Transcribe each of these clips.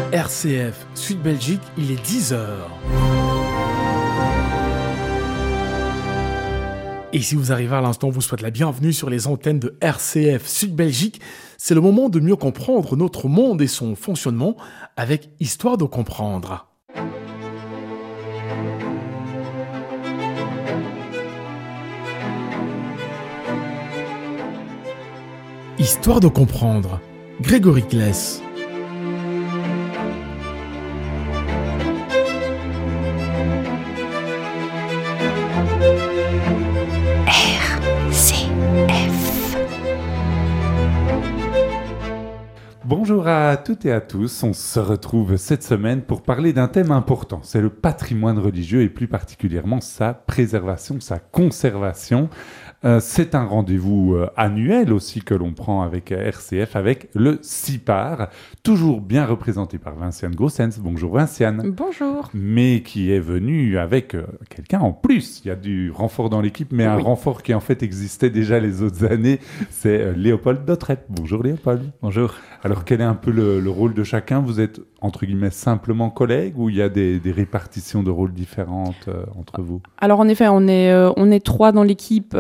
RCF Sud Belgique, il est 10h. Et si vous arrivez à l'instant, on vous souhaite la bienvenue sur les antennes de RCF Sud Belgique. C'est le moment de mieux comprendre notre monde et son fonctionnement avec Histoire de comprendre. Histoire de comprendre. Grégory Kless. Bonjour à toutes et à tous, on se retrouve cette semaine pour parler d'un thème important, c'est le patrimoine religieux et plus particulièrement sa préservation, sa conservation. C'est un rendez-vous annuel aussi que l'on prend avec RCF, avec le CIPAR, toujours bien représenté par Vinciane Goossens. Bonjour Vinciane. Bonjour. Mais qui est venu avec quelqu'un en plus. Il y a du renfort dans l'équipe, mais un renfort qui en fait existait déjà les autres années, c'est Léopold Dautrep. Bonjour Léopold. Bonjour. Alors quel est un peu le rôle de chacun ? Vous êtes entre guillemets simplement collègues ou il y a des répartitions de rôles différentes entre vous ? Alors en effet, on est trois dans l'équipe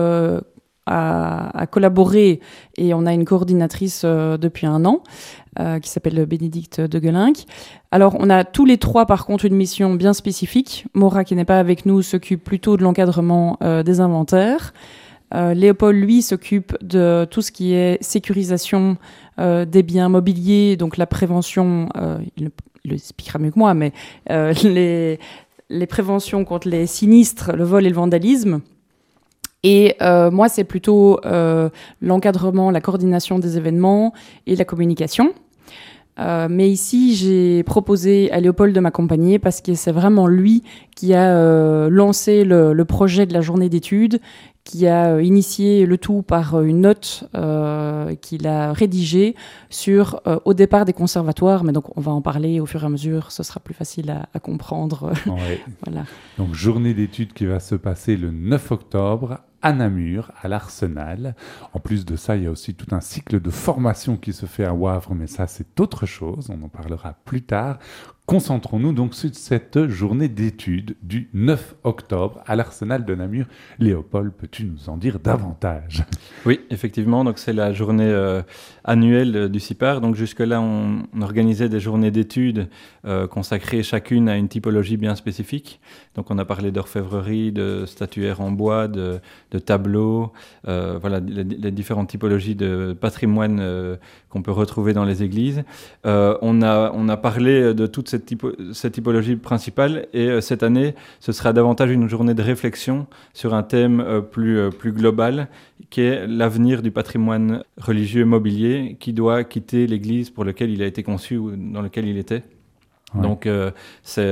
à collaborer et on a une coordinatrice depuis 1 an qui s'appelle Bénédicte de Guelinck. Alors on a tous les trois par contre une mission bien spécifique. Maura qui n'est pas avec nous s'occupe plutôt de l'encadrement des inventaires. Léopold, lui, s'occupe de tout ce qui est sécurisation des biens mobiliers, donc la prévention, il le expliquera mieux que moi, mais les préventions contre les sinistres, le vol et le vandalisme. Et moi, c'est plutôt l'encadrement, la coordination des événements et la communication. Mais ici, j'ai proposé à Léopold de m'accompagner parce que c'est vraiment lui qui a lancé le projet de la journée d'études, qui a initié le tout par une note qu'il a rédigée sur au départ des conservatoires, mais donc on va en parler au fur et à mesure, ce sera plus facile à comprendre. Ouais. Voilà. Donc journée d'études qui va se passer le 9 octobre à Namur, à l'Arsenal. En plus de ça, il y a aussi tout un cycle de formation qui se fait à Wavre, mais ça c'est autre chose, on en parlera plus tard. Concentrons-nous donc sur cette journée d'études du 9 octobre à l'Arsenal de Namur. Léopold, peux-tu nous en dire davantage ? Oui, effectivement, donc c'est la journée annuelle du CIPAR. Donc jusque-là, on organisait des journées d'études consacrées chacune à une typologie bien spécifique. Donc on a parlé d'orfèvrerie, de statuaires en bois, de tableaux, voilà les différentes typologies de patrimoine qu'on peut retrouver dans les églises. On a parlé de toute cette typologie principale et cette année, ce sera davantage une journée de réflexion sur un thème plus global qui est l'avenir du patrimoine religieux mobilier qui doit quitter l'église pour laquelle il a été conçu ou dans laquelle il était. Ouais. Donc c'est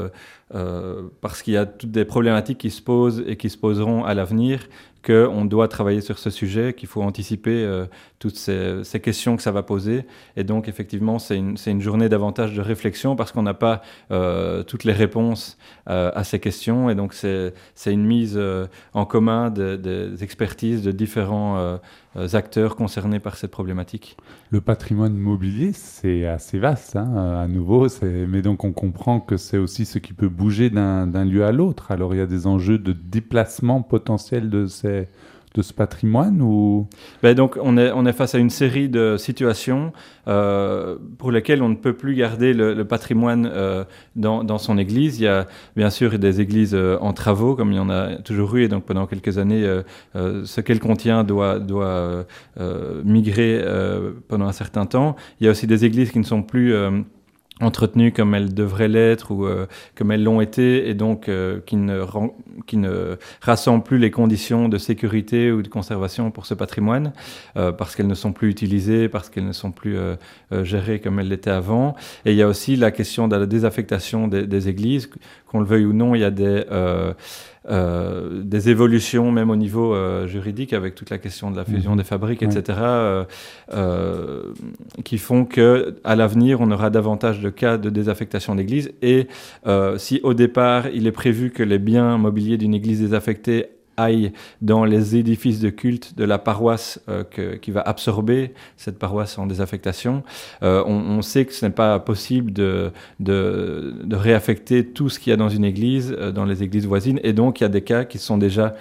parce qu'il y a toutes des problématiques qui se posent et qui se poseront à l'avenir qu'on doit travailler sur ce sujet, qu'il faut anticiper toutes ces questions que ça va poser. Et donc, effectivement, c'est une journée davantage de réflexion parce qu'on n'a pas toutes les réponses à ces questions. Et donc, c'est une mise en commun des expertises de différents acteurs concernés par cette problématique. Le patrimoine mobilier, c'est assez vaste, hein, à nouveau. Mais donc, on comprend que c'est aussi ce qui peut bouger d'un lieu à l'autre. Alors, il y a des enjeux de déplacement potentiel de ce patrimoine ou... Donc on est face à une série de situations pour lesquelles on ne peut plus garder le patrimoine dans son église. Il y a bien sûr des églises en travaux, comme il y en a toujours eu, et donc pendant quelques années, ce qu'elle contient doit migrer pendant un certain temps. Il y a aussi des églises qui ne sont plus... entretenues comme elles devraient l'être ou comme elles l'ont été et donc qui ne rassemblent plus les conditions de sécurité ou de conservation pour ce patrimoine parce qu'elles ne sont plus utilisées, parce qu'elles ne sont plus gérées comme elles l'étaient avant. Et il y a aussi la question de la désaffectation des églises. Qu'on le veuille ou non, il y a des évolutions même au niveau juridique avec toute la question de la fusion des fabriques, etc., qui font qu'à l'avenir, on aura davantage de cas de désaffectation d'église. Et si au départ, il est prévu que les biens mobiliers d'une église désaffectée aille dans les édifices de culte de la paroisse qui va absorber cette paroisse en désaffectation. On sait que ce n'est pas possible de réaffecter tout ce qu'il y a dans une église, dans les églises voisines, et donc il y a des cas qui sont déjà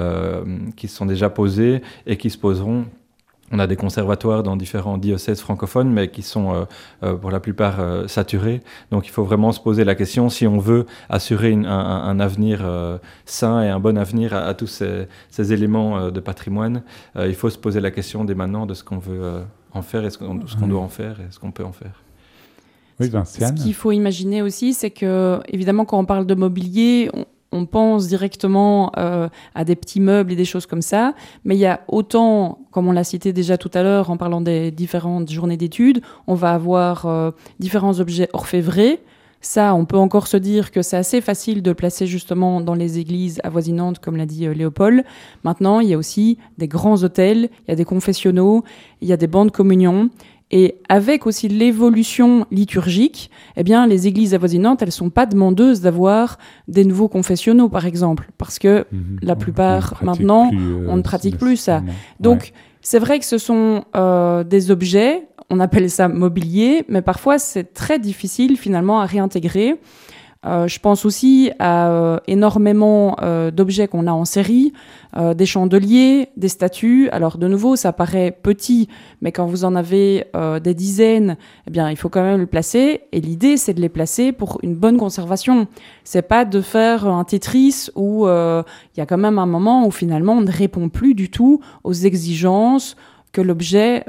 posés et qui se poseront. On a des conservatoires dans différents diocèses francophones, mais qui sont pour la plupart saturés. Donc il faut vraiment se poser la question, si on veut assurer un avenir sain et un bon avenir à tous ces éléments de patrimoine, il faut se poser la question dès maintenant de ce qu'on veut en faire, et ce qu'on doit en faire et ce qu'on peut en faire. Oui, Vinciane. Ce qu'il faut imaginer aussi, c'est que, évidemment, quand on parle de mobilier, on pense directement à des petits meubles et des choses comme ça, mais il y a autant, comme on l'a cité déjà tout à l'heure en parlant des différentes journées d'études, on va avoir différents objets orfèvrés. Ça, on peut encore se dire que c'est assez facile de le placer justement dans les églises avoisinantes, comme l'a dit Léopold. Maintenant, il y a aussi des grands autels, il y a des confessionnaux, il y a des bancs de communion. Et avec aussi l'évolution liturgique, eh bien, les églises avoisinantes, elles ne sont pas demandeuses d'avoir des nouveaux confessionnaux, par exemple, parce que la plupart, maintenant, on ne pratique plus ça. Donc, c'est vrai que ce sont des objets, on appelle ça mobilier, mais parfois, c'est très difficile, finalement, à réintégrer. Je pense aussi à énormément d'objets qu'on a en série, des chandeliers, des statues. Alors de nouveau, ça paraît petit, mais quand vous en avez des dizaines, eh bien, il faut quand même le placer. Et l'idée, c'est de les placer pour une bonne conservation. C'est pas de faire un Tetris où il y a quand même un moment où finalement on ne répond plus du tout aux exigences que l'objet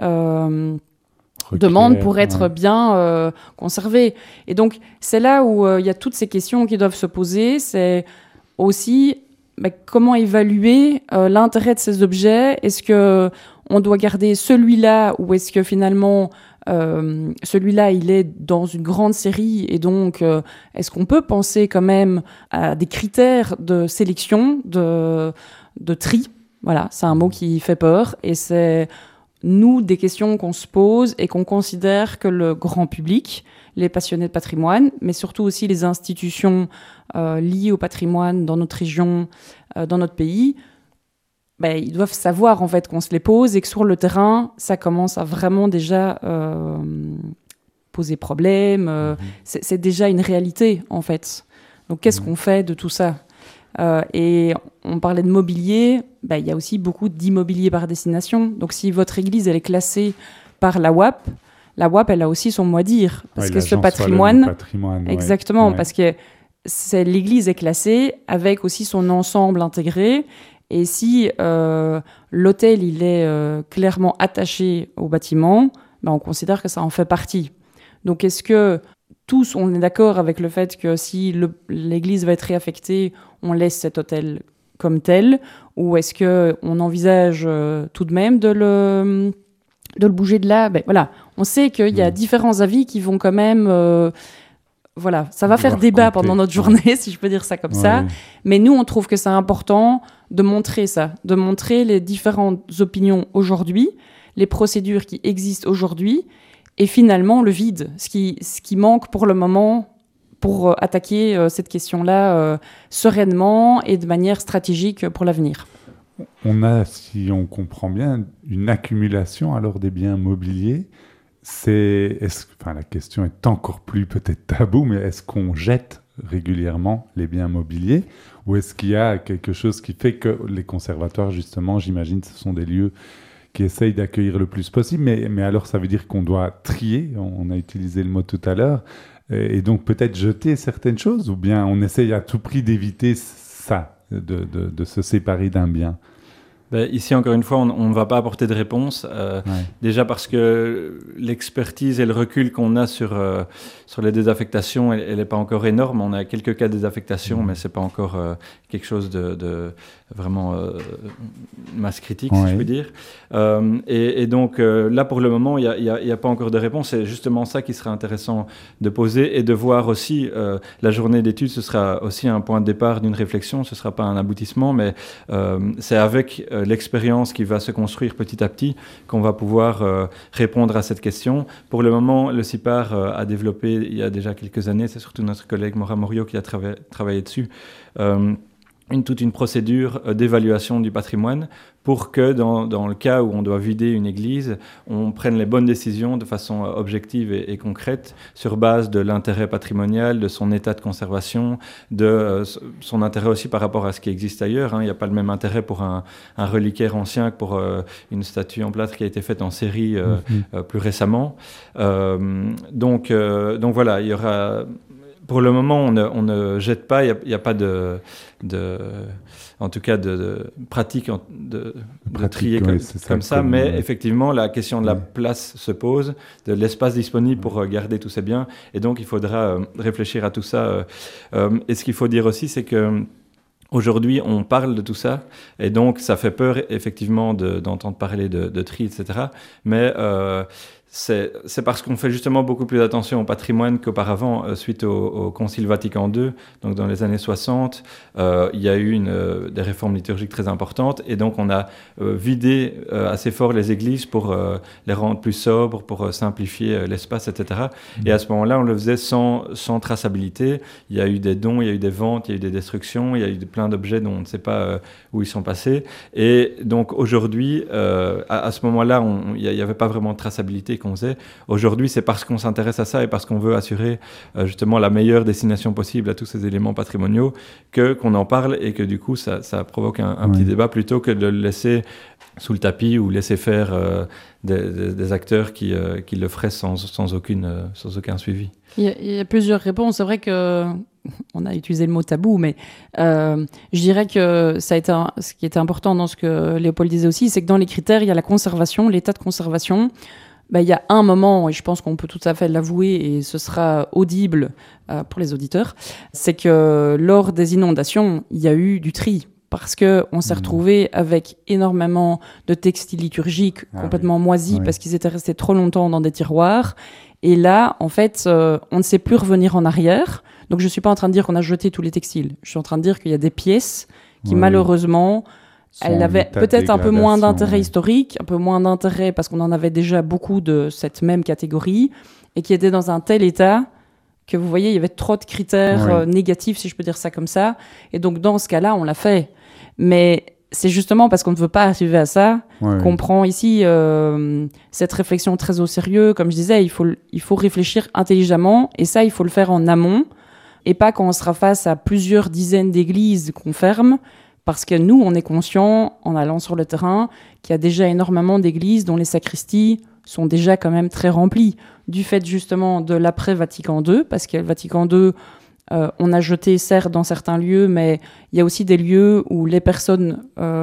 demande pour être bien conservé. Et donc, c'est là où il y a toutes ces questions qui doivent se poser. C'est aussi comment évaluer l'intérêt de ces objets. Est-ce qu'on doit garder celui-là ou est-ce que finalement celui-là, il est dans une grande série et donc est-ce qu'on peut penser quand même à des critères de sélection, de tri? Voilà, c'est un mot qui fait peur et c'est nous, des questions qu'on se pose et qu'on considère que le grand public, les passionnés de patrimoine, mais surtout aussi les institutions liées au patrimoine dans notre région, dans notre pays, ils doivent savoir en fait qu'on se les pose et que sur le terrain, ça commence à vraiment déjà poser problème. C'est déjà une réalité en fait. Donc qu'est-ce qu'on fait de tout ça ? Et on parlait de mobilier, il y a aussi beaucoup d'immobilier par destination. Donc si votre église elle est classée par la WAP, elle a aussi son mot à dire. Parce que ce patrimoine, exactement, parce que l'église est classée avec aussi son ensemble intégré. Et si l'hôtel il est clairement attaché au bâtiment, on considère que ça en fait partie. Donc est-ce que tous, on est d'accord avec le fait que si l'église va être réaffectée, on laisse cet hôtel comme tel, ou est-ce qu'on envisage tout de même de le bouger de là ? Voilà, on sait qu'il y a différents avis qui vont quand même... ça va faire débat pendant notre journée, si je peux dire ça comme ça. Mais nous, on trouve que c'est important de montrer ça, de montrer les différentes opinions aujourd'hui, les procédures qui existent aujourd'hui, et finalement, le vide, ce qui manque pour le moment pour attaquer cette question-là sereinement et de manière stratégique pour l'avenir. On a, si on comprend bien, une accumulation alors des biens mobiliers. La question est encore plus peut-être tabou, mais est-ce qu'on jette régulièrement les biens mobiliers ou est-ce qu'il y a quelque chose qui fait que les conservatoires, justement, j'imagine, ce sont des lieux qui essayent d'accueillir le plus possible, mais alors ça veut dire qu'on doit trier, on a utilisé le mot tout à l'heure, et donc peut-être jeter certaines choses, ou bien on essaye à tout prix d'éviter ça, de se séparer d'un bien. Ici, encore une fois, on ne va pas apporter de réponse. Déjà parce que l'expertise et le recul qu'on a sur les désaffectations, elle n'est pas encore énorme. On a quelques cas de désaffectation, mais ce n'est pas encore quelque chose de vraiment masse critique, si je peux dire. Et donc, là, pour le moment, il n'y a pas encore de réponse. C'est justement ça qui serait intéressant de poser et de voir aussi. La journée d'études, ce sera aussi un point de départ d'une réflexion. Ce ne sera pas un aboutissement, mais c'est avec l'expérience qui va se construire petit à petit qu'on va pouvoir répondre à cette question. Pour le moment, le CIPAR a développé, il y a déjà quelques années, c'est surtout notre collègue Maura Morio qui a travaillé dessus, toute une procédure d'évaluation du patrimoine pour que dans le cas où on doit vider une église, on prenne les bonnes décisions de façon objective et concrète sur base de l'intérêt patrimonial, de son état de conservation, de son intérêt aussi par rapport à ce qui existe ailleurs. Il n'y a pas le même intérêt pour un reliquaire ancien que pour une statue en plâtre qui a été faite en série plus récemment. Donc voilà, il y aura... Pour le moment, on ne jette pas, il n'y a pas en tout cas de pratique de trier comme ça, mais effectivement, la question de la place se pose, de l'espace disponible pour garder tous ces biens, et donc il faudra réfléchir à tout ça. Et ce qu'il faut dire aussi, c'est que aujourd'hui, on parle de tout ça, et donc ça fait peur, effectivement, d'entendre parler de tri, etc. Mais c'est parce qu'on fait justement beaucoup plus attention au patrimoine qu'auparavant, suite au Concile Vatican II. Donc dans les années 60, il y a eu des réformes liturgiques très importantes, et donc on a vidé assez fort les églises pour les rendre plus sobres, pour simplifier l'espace, etc. Et à ce moment-là, on le faisait sans traçabilité. Il y a eu des dons, il y a eu des ventes, il y a eu des destructions, il y a eu plein d'objets dont on ne sait pas où ils sont passés. Et donc aujourd'hui, à ce moment-là, il n'y avait pas vraiment de traçabilité qu'on faisait. Aujourd'hui, c'est parce qu'on s'intéresse à ça et parce qu'on veut assurer justement la meilleure destination possible à tous ces éléments patrimoniaux qu'on en parle, et que du coup ça provoque un petit débat, plutôt que de le laisser sous le tapis ou laisser faire des acteurs qui le feraient sans aucun suivi. Il y a plusieurs réponses. C'est vrai que on a utilisé le mot tabou, mais je dirais que ce qui était important dans ce que Léopold disait aussi, c'est que dans les critères, il y a la conservation, l'état de conservation. Il y a un moment, et je pense qu'on peut tout à fait l'avouer, et ce sera audible pour les auditeurs, c'est que lors des inondations, il y a eu du tri. Parce qu'on s'est retrouvé avec énormément de textiles liturgiques complètement moisis parce qu'ils étaient restés trop longtemps dans des tiroirs. Et là, en fait, on ne sait plus revenir en arrière. Donc, je ne suis pas en train de dire qu'on a jeté tous les textiles. Je suis en train de dire qu'il y a des pièces qui, malheureusement, elles avaient peut-être un peu moins d'intérêt historique, un peu moins d'intérêt parce qu'on en avait déjà beaucoup de cette même catégorie, et qui étaient dans un tel état que vous voyez, il y avait trop de critères négatifs, si je peux dire ça comme ça. Et donc, dans ce cas-là, on l'a fait. Mais c'est justement parce qu'on ne veut pas arriver à ça qu'on prend ici cette réflexion très au sérieux. Comme je disais, il faut réfléchir intelligemment, et ça, il faut le faire en amont, et pas quand on sera face à plusieurs dizaines d'églises qu'on ferme, parce que nous, on est conscients, en allant sur le terrain, qu'il y a déjà énormément d'églises dont les sacristies sont déjà quand même très remplies, du fait justement de l'après-Vatican II, parce que le Vatican II, on a jeté certes dans certains lieux, mais il y a aussi des lieux où les personnes,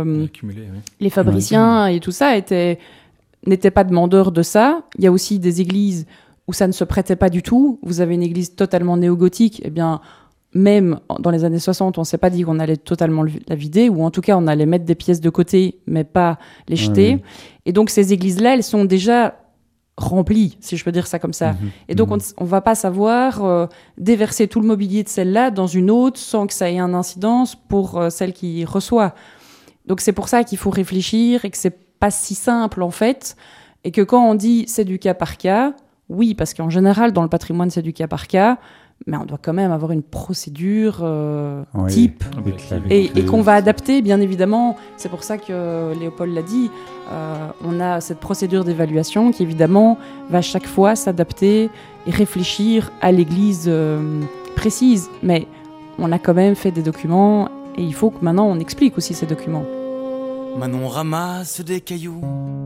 les fabriciens et tout ça, n'étaient pas demandeurs de ça. Il y a aussi des églises où ça ne se prêtait pas du tout. Vous avez une église totalement néo-gothique, eh bien, même dans les années 60, on ne s'est pas dit qu'on allait totalement la vider, ou en tout cas, on allait mettre des pièces de côté, mais pas les jeter. Et donc, ces églises-là, elles sont déjà remplies, si je peux dire ça comme ça. Et donc, on ne va pas savoir déverser tout le mobilier de celle-là dans une autre sans que ça ait une incidence pour celle qui reçoit. Donc, c'est pour ça qu'il faut réfléchir et que ce n'est pas si simple, en fait. Et que quand on dit c'est du cas par cas, oui, parce qu'en général, dans le patrimoine, c'est du cas par cas, mais on doit quand même avoir une procédure type et qu'on va adapter, bien évidemment. C'est pour ça que Léopold l'a dit. On a cette procédure d'évaluation qui, évidemment, va chaque fois s'adapter et réfléchir à l'église précise. Mais on a quand même fait des documents, et il faut que maintenant on explique aussi ces documents. Manon ramasse des cailloux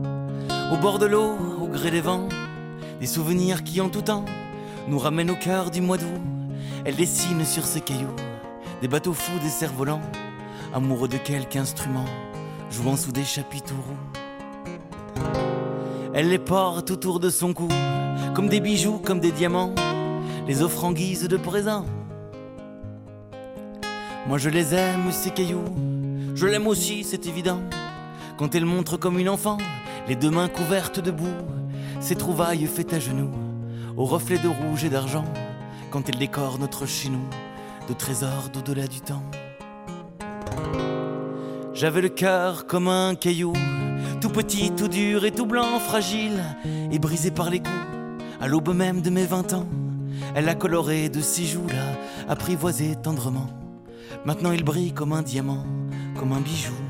au bord de l'eau, au gré des vents, des souvenirs qui en tout temps nous ramène au cœur du mois d'août. Elle dessine sur ces cailloux des bateaux fous, des cerfs-volants, amoureux de quelque instrument, jouant sous des chapiteaux roux. Elle les porte autour de son cou, comme des bijoux, comme des diamants, les offre en guise de présent. Moi je les aime, ces cailloux, je l'aime aussi, c'est évident. Quand elle montre comme une enfant, les deux mains couvertes de boue, ses trouvailles faites à genoux, au reflet de rouge et d'argent, quand elle décore notre chez nous de trésors d'au-delà du temps. J'avais le cœur comme un caillou, tout petit, tout dur et tout blanc, fragile et brisé par les coups. À l'aube même de mes 20 ans, elle a coloré de ses joues là, apprivoisé tendrement Maintenant il brille comme un diamant, comme un bijou.